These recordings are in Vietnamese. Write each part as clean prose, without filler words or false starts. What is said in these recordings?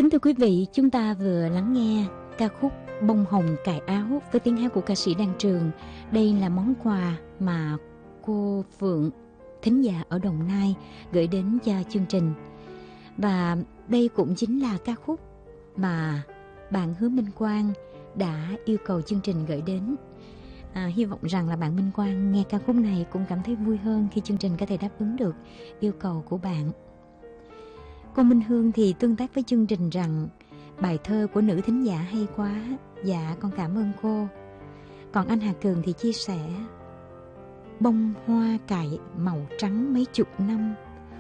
Kính thưa quý vị, chúng ta vừa lắng nghe ca khúc Bông Hồng Cài Áo với tiếng hát của ca sĩ Đan Trường. Đây là món quà mà cô Phượng, thính giả ở Đồng Nai, gửi đến cho chương trình. Và đây cũng chính là ca khúc mà bạn Hứa Minh Quang đã yêu cầu chương trình gửi đến. Hy vọng rằng là bạn Minh Quang nghe ca khúc này cũng cảm thấy vui hơn khi chương trình có thể đáp ứng được yêu cầu của bạn. Cô Minh Hương thì tương tác với chương trình rằng bài thơ của nữ thính giả hay quá. Dạ, con cảm ơn cô. Còn anh Hà Cường thì chia sẻ: bông hoa cài màu trắng mấy chục năm.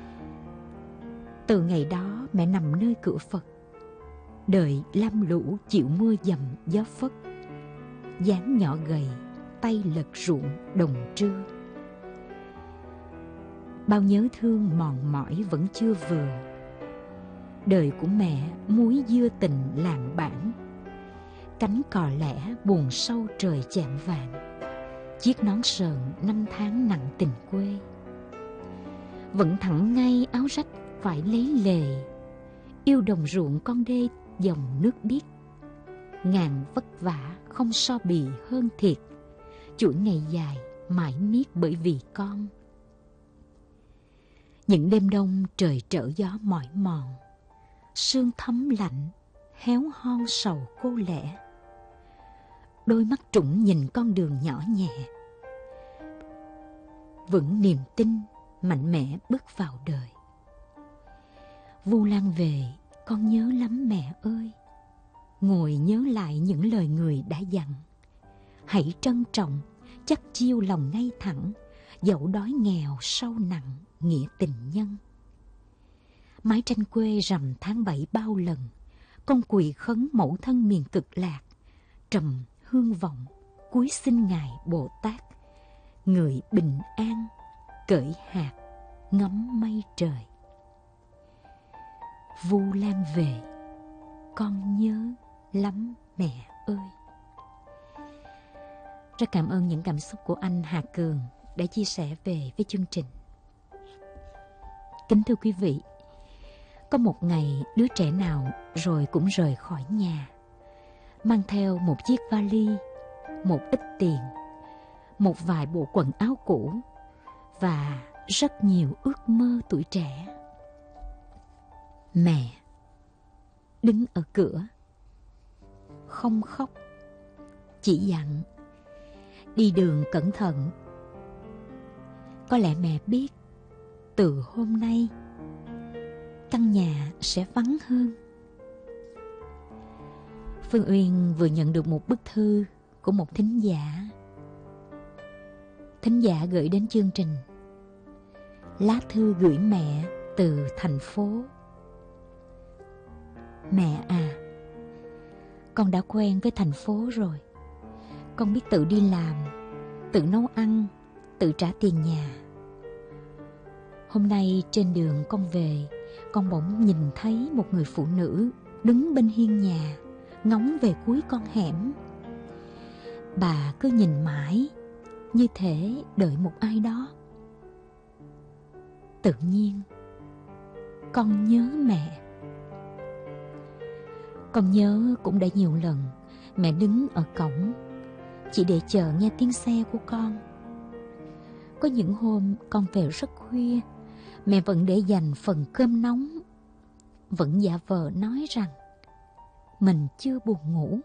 Từ ngày đó mẹ nằm nơi cửa Phật, đợi lam lũ chịu mưa dầm gió phất. Dáng nhỏ gầy, tay lật ruộng đồng trưa. Bao nhớ thương mòn mỏi vẫn chưa vừa. Đời của mẹ muối dưa tình làng bản. Cánh cò lẻ buồn sâu trời chạm vàng. Chiếc nón sờn năm tháng nặng tình quê. Vẫn thẳng ngay áo rách phải lấy lề. Yêu đồng ruộng con đê dòng nước biếc. Ngàn vất vả không so bì hơn thiệt. Chuỗi ngày dài mãi miết bởi vì con. Những đêm đông trời trở gió mỏi mòn. Sương thấm lạnh, héo hon sầu cô lẻ. Đôi mắt trũng nhìn con đường nhỏ nhẹ. Vững niềm tin, mạnh mẽ bước vào đời. Vu Lan về, con nhớ lắm mẹ ơi. Ngồi nhớ lại những lời người đã dặn. Hãy trân trọng, chắc chiêu lòng ngay thẳng. Dẫu đói nghèo sâu nặng, nghĩa tình nhân. Mái tranh quê rằm tháng 7 bao lần. Con quỳ khấn mẫu thân miền cực lạc. Trầm hương vọng, cúi xin Ngài Bồ Tát. Người bình an, cởi hạt, ngắm mây trời. Vu Lan về, con nhớ lắm mẹ ơi. Rất cảm ơn những cảm xúc của anh Hà Cường đã chia sẻ về với chương trình. Kính thưa quý vị, có một ngày đứa trẻ nào rồi cũng rời khỏi nhà, mang theo một chiếc vali, một ít tiền, một vài bộ quần áo cũ và rất nhiều ước mơ tuổi trẻ. Mẹ đứng ở cửa, không khóc, chỉ dặn đi đường cẩn thận. Có lẽ mẹ biết từ hôm nay căn nhà sẽ vắng hơn. Phương Uyên vừa nhận được một bức thư của một thính giả. Thính giả gửi đến chương trình: lá thư gửi mẹ từ thành phố. Mẹ à, con đã quen với thành phố rồi. Con biết tự đi làm, tự nấu ăn, tự trả tiền nhà. Hôm nay trên đường con về, con bỗng nhìn thấy một người phụ nữ đứng bên hiên nhà, ngóng về cuối con hẻm. Bà cứ nhìn mãi, như thể đợi một ai đó. Tự nhiên, con nhớ mẹ. Con nhớ cũng đã nhiều lần mẹ đứng ở cổng, chỉ để chờ nghe tiếng xe của con. Có những hôm con về rất khuya, mẹ vẫn để dành phần cơm nóng, vẫn giả vờ nói rằng mình chưa buồn ngủ.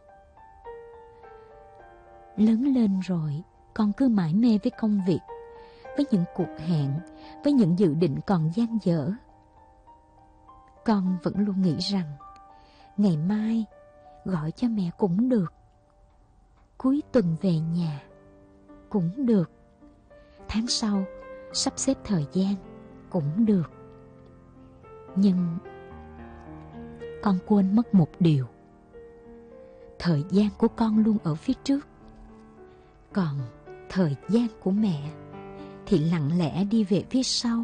Lớn lên rồi, con cứ mải mê với công việc, với những cuộc hẹn, với những dự định còn dang dở. Con vẫn luôn nghĩ rằng ngày mai gọi cho mẹ cũng được, cuối tuần về nhà cũng được, tháng sau sắp xếp thời gian cũng được. Nhưng con quên mất một điều: thời gian của con luôn ở phía trước, còn thời gian của mẹ thì lặng lẽ đi về phía sau.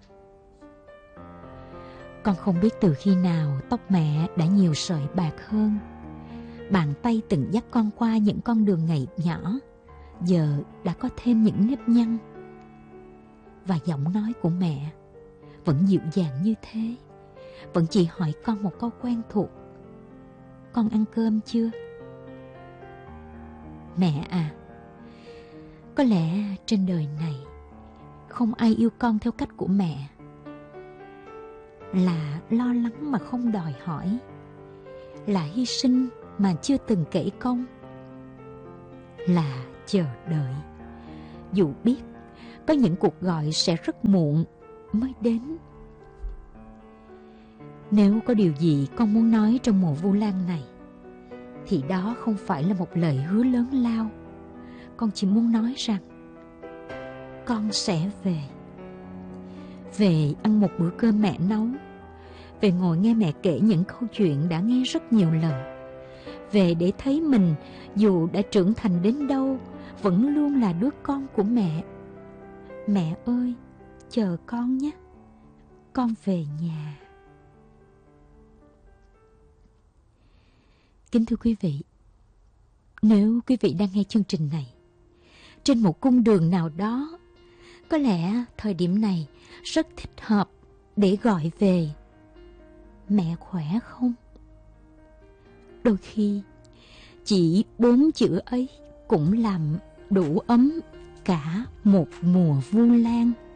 Con không biết từ khi nào tóc mẹ đã nhiều sợi bạc hơn. Bàn tay từng dắt con qua những con đường ngày nhỏ giờ đã có thêm những nếp nhăn. Và giọng nói của mẹ vẫn dịu dàng như thế, vẫn chỉ hỏi con một câu quen thuộc: con ăn cơm chưa? Mẹ à, có lẽ trên đời này không ai yêu con theo cách của mẹ. Là lo lắng mà không đòi hỏi, là hy sinh mà chưa từng kể công, là chờ đợi dù biết có những cuộc gọi sẽ rất muộn mới đến. Nếu có điều gì con muốn nói trong mùa Vu Lan này, thì đó không phải là một lời hứa lớn lao. Con chỉ muốn nói rằng con sẽ về. Về ăn một bữa cơm mẹ nấu, về ngồi nghe mẹ kể những câu chuyện đã nghe rất nhiều lần, về để thấy mình dù đã trưởng thành đến đâu vẫn luôn là đứa con của mẹ. Mẹ ơi, chờ con nhé, con về nhà. Kính thưa quý vị, nếu quý vị đang nghe chương trình này trên một cung đường nào đó, có lẽ thời điểm này rất thích hợp để gọi về mẹ khỏe không? Đôi khi chỉ 4 chữ ấy cũng làm đủ ấm cả một mùa Vu Lan.